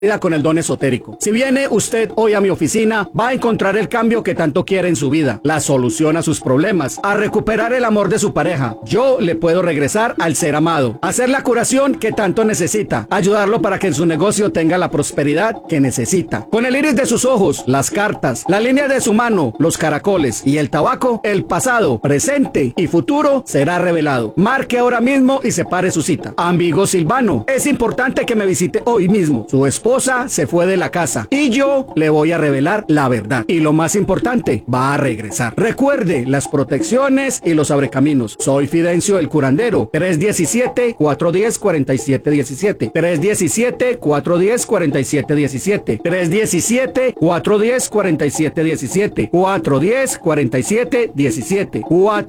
con el don esotérico. Si viene usted hoy a mi oficina, va a encontrar el cambio que tanto quiere en su vida, la solución a sus problemas, a recuperar el amor de su pareja. Yo le puedo regresar al ser amado, hacer la curación que tanto necesita, ayudarlo para que en su negocio tenga la prosperidad que necesita. Con el iris de sus ojos, las cartas, la línea de su mano, los caracoles y el tabaco, el pasado, presente y futuro será revelado. Marque ahora mismo y separe su cita. Amigo Silvano, es importante que me visite hoy mismo. Su esposa se fue de la casa y yo le voy a revelar la verdad. Y lo más importante, va a regresar. Recuerde las protecciones y los abrecaminos. Soy Fidencio el curandero. 317-410-4717. 317-410-4717. 317-410-4717. 410-4717.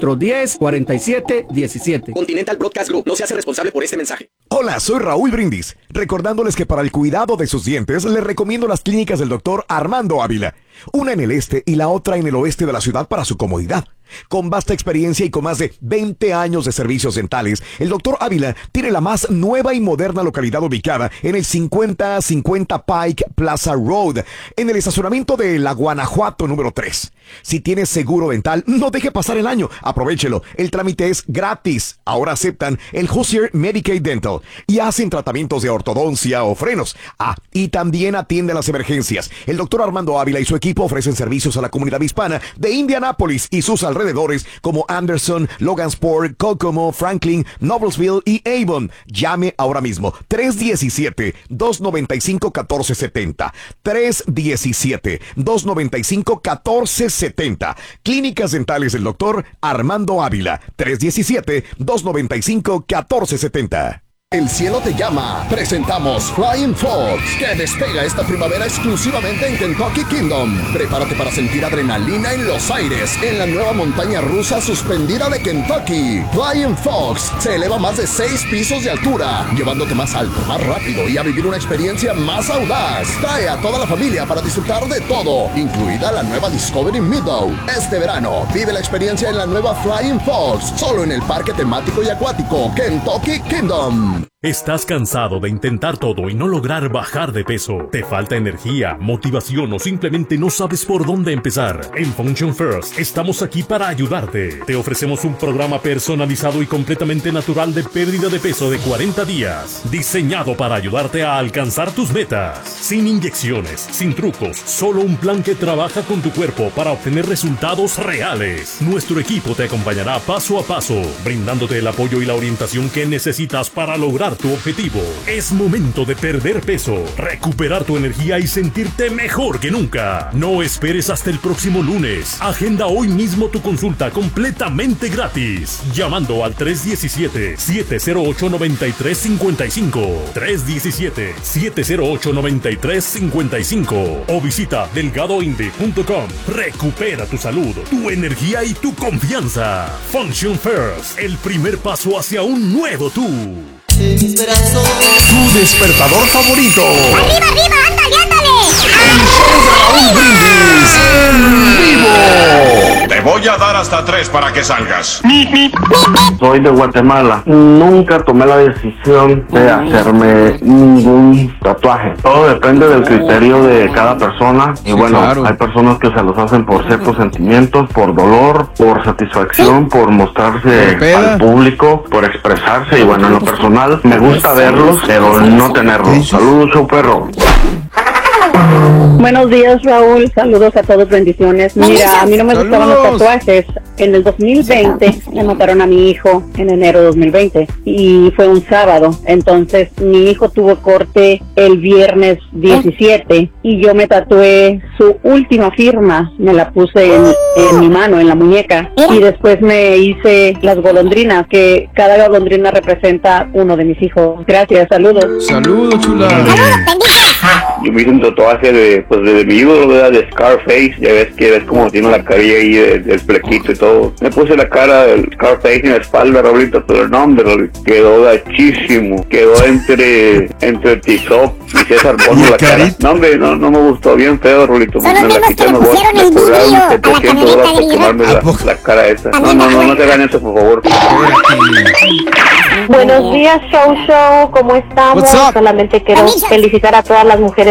410-4717. Continental Broadcast Group no se hace responsable por este mensaje. Hola, soy Raúl Brindis, recordándoles que para el cuidado de sus dientes les recomiendo las clínicas del doctor Armando Ávila, una en el este y la otra en el oeste de la ciudad para su comodidad. Con vasta experiencia y con más de 20 años de servicios dentales, el Dr. Ávila tiene la más nueva y moderna localidad ubicada en el 5050 Pike Plaza Road, en el estacionamiento de La Guanajuato número 3. Si tienes seguro dental, no deje pasar el año, aprovéchelo. El trámite es gratis. Ahora aceptan el Hoosier Medicaid Dental y hacen tratamientos de ortodoncia o frenos. Y también atienden las emergencias. El Dr. Armando Ávila y su equipo ofrecen servicios a la comunidad hispana de Indianápolis y sus alrededores, como Anderson, Logansport, Kokomo, Franklin, Noblesville y Avon. Llame ahora mismo. 317-295-1470. 317-295-1470. Clínicas dentales del doctor Armando Ávila. 317-295-1470. El cielo te llama. Presentamos Flying Fox, que despega esta primavera exclusivamente en Kentucky Kingdom. Prepárate para sentir adrenalina en los aires en la nueva montaña rusa suspendida de Kentucky. Flying Fox se eleva más de 6 pisos de altura, llevándote más alto, más rápido y a vivir una experiencia más audaz. Trae a toda la familia para disfrutar de todo, incluida la nueva Discovery Meadow. Este verano, vive la experiencia en la nueva Flying Fox, solo en el parque temático y acuático Kentucky Kingdom. ¿Estás cansado de intentar todo y no lograr bajar de peso? ¿Te falta energía, motivación o simplemente no sabes por dónde empezar? En Function First estamos aquí para ayudarte. Te ofrecemos un programa personalizado y completamente natural de pérdida de peso de 40 días, diseñado para ayudarte a alcanzar tus metas. Sin inyecciones, sin trucos, solo un plan que trabaja con tu cuerpo para obtener resultados reales. Nuestro equipo te acompañará paso a paso, brindándote el apoyo y la orientación que necesitas para lograr tu objetivo. Es momento de perder peso, recuperar tu energía y sentirte mejor que nunca. No esperes hasta el próximo lunes. Agenda hoy mismo tu consulta completamente gratis, llamando al 317-708-9355, 317-708-9355 o visita delgadoinde.com. Recupera tu salud, tu energía y tu confianza. Function First, el primer paso hacia un nuevo tú. Mis brazos. Tu despertador favorito. ¡Arriba, arriba! ¡Ándale, ándale! El show de Raúl Brindis en vivo. Te voy a dar hasta 3 para que salgas. Soy de Guatemala. Nunca tomé la decisión de hacerme ningún tatuaje. Todo depende del criterio de cada persona. Y bueno, claro, hay personas que se los hacen por ciertos sentimientos, por dolor, por satisfacción, por mostrarse al público, por expresarse. Y bueno, en lo personal me gusta verlos, pero no tenerlos. Saludos, show perro. Buenos días, Raúl. Saludos a todos, bendiciones. Mira, a mí no me gustaban los tatuajes. En el 2020 le mataron a mi hijo en enero de 2020 y fue un sábado. Entonces mi hijo tuvo corte el viernes 17 y yo me tatué su última firma. Me la puse en mi mano, en la muñeca, y después me hice las golondrinas, que cada golondrina representa uno de mis hijos. Gracias, saludos. Saludos, chula. Yo me hice un tatuaje de mi ídolo, ¿verdad? De Scarface. Ya ves como tiene la carilla ahí del flequito y todo. Me puse la cara del Scarface en la espalda, Raulito, pero no, hombre, quedó gachísimo. Quedó entre Tizop y César Bono la cara. No, hombre, no me gustó, bien feo, Raulito. Son los mismos que le pusieron el vidrio a la camioneta de la cara esa. No te hagan eso, por favor. Buenos días, Show, ¿cómo estamos? Solamente quiero felicitar a todas las mujeres